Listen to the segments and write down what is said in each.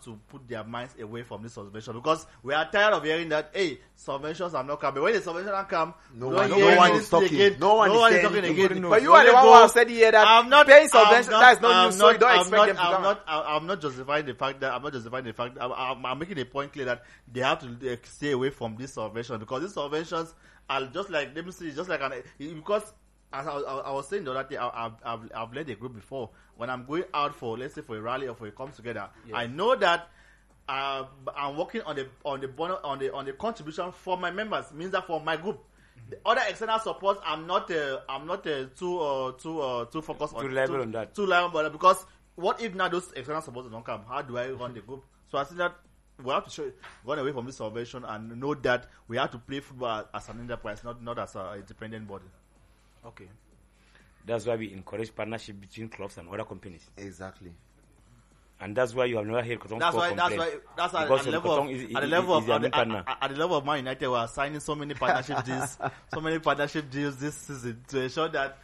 to put their minds away from this subvention, because we are tired of hearing that, hey, subventions are not coming. When the subvention are come, no one is talking. No one is talking again. But you are the one who have said here that paying subvention, that is not news, so you don't expect them to come. I'm not justifying the fact that, I'm making a point clear that they have to stay away from this subvention, because these subventions are just like, let me see, just like because as I was saying the other day, I've led a group before. When I'm going out for, let's say, for a rally or for a come together, I know that I'm working on the contribution for my members. Means that for my group, the other external support, I'm not too focused on that. Too level on that, because what if now those external supports don't come? How do I run the group? So I think that we have to run away from this salvation and know that we have to play football as an enterprise, not as a independent body. Okay. That's why we encourage partnership between clubs and other companies. Exactly. And that's why you have never heard Cotton complain. That's at the level of Man United, we are signing so many partnership deals, this season to ensure that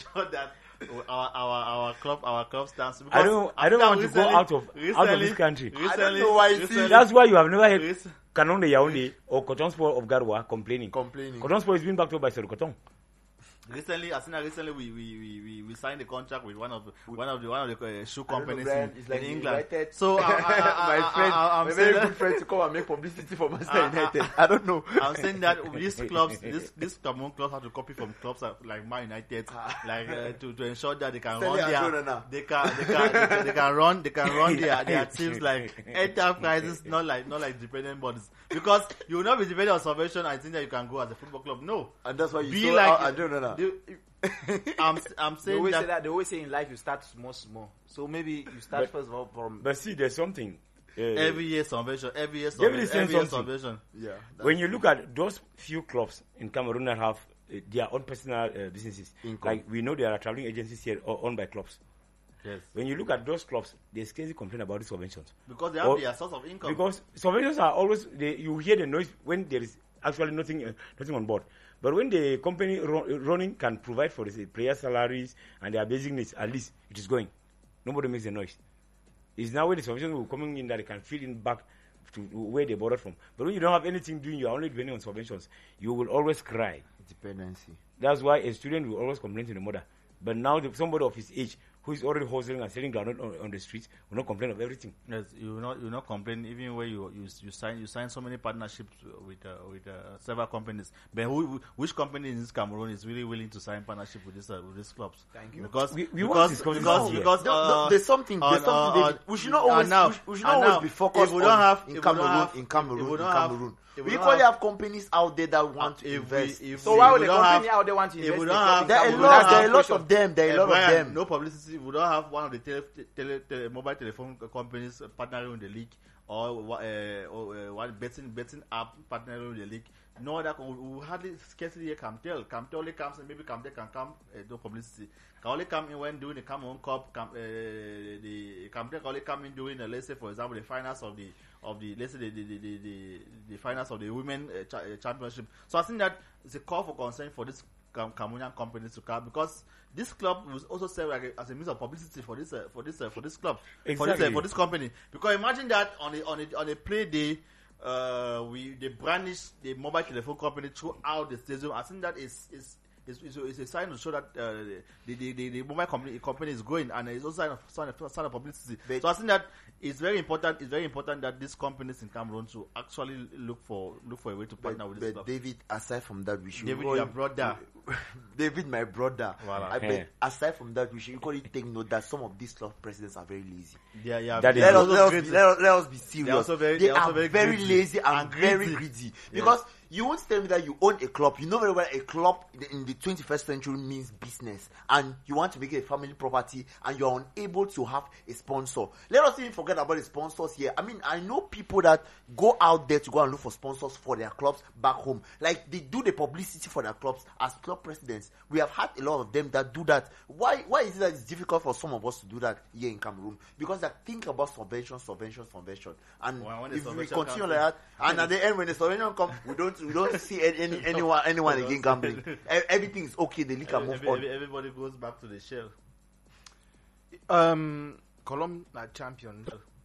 our club stands. I don't want to go out of this country. I don't know why. That's why you have never heard Canon de Yaoundé or Cotton Sport of Garoua complaining. Cotton Sport is being backed up by Sekou Cotton. Recently, we signed a contract with one of the shoe companies in England. United. So my friend, I'm a very good friend to come and make publicity for Manchester United. I don't know. I'm saying that these clubs, these Cameroon clubs have to copy from clubs like Man United, to ensure that they can run their teams like enterprises, not like dependent bodies. Because you will not be dependent on salvation and think that you can go as a football club. No, and that's why be like. I don't know. I'm saying they always say in life you start small. So maybe you start first of all from. But see, there's something. Every year salvation. Salvation. Yeah. When you look at those few clubs in Cameroon that have their own personal businesses, like we know there are traveling agencies here owned by clubs. Yes. When you look at those clubs, they scarcely complain about the subventions because they have their source of income. Because subventions are always you hear the noise when there is actually nothing on board. But when the company running can provide for the player salaries and their basic needs, at least it is going. Nobody makes a noise. It's now when the subventions will coming in that they can feed in back to where they borrowed from. But when you don't have anything doing, you are only depending on subventions, you will always cry. Dependency. That's why a student will always complain to the mother. But now somebody of his age who is already hustling and selling groundnut on the streets will not complain of everything. Yes, you will not complain even when you sign so many partnerships with several companies. But which company in this Cameroon is really willing to sign partnership with these clubs? Thank you. Because there's something. We should not always be focused in Cameroon. We equally have companies out there that want to invest. So why would the company out there want to invest? There are a lot of them. No publicity. We don't have one of the mobile telephone companies partnering with the league, or one betting app partnering with the league. No other. We hardly scarcely hear Camtel. Camtel only comes, and maybe Camtel can come. No publicity. Can only come in when doing the Cameroon Cup. The Camtel can only come in during, let's say, for example, the finals of the let's say the finals of the women championship. So I think that it's a call for concern for this Cameroonian companies to come, because this club will also serve as a means of publicity for this club, exactly. for this company. Because imagine that on a play day, they brandish the mobile telephone company throughout the stadium. I think that is a sign to show that the mobile company is growing, and it's also a sign of publicity. So I think that it's very important. It's very important that these companies in Cameroon should actually look for a way to partner with this club. David, aside from that, we should. David, your brother. David, my brother. Voilà. I bet aside from that, we should equally take note that some of these club presidents are very lazy. Yeah. Let us be serious. They are very lazy and very greedy. Because you won't tell me that you own a club. You know very well a club in the 21st century means business, and you want to make it a family property, and you're unable to have a sponsor. Let us even forget about the sponsors here. I mean, I know people that go out there to go and look for sponsors for their clubs back home. Like, they do the publicity for their clubs as club presidents. We have had a lot of them that do that. Why is it that it's difficult for some of us to do that here in Cameroon? Because they think about subvention. And if we continue like that, and at the end when the subvention comes, we don't see anyone again gambling. Everything is okay. The league can move on. Everybody goes back to the shell. Column champion.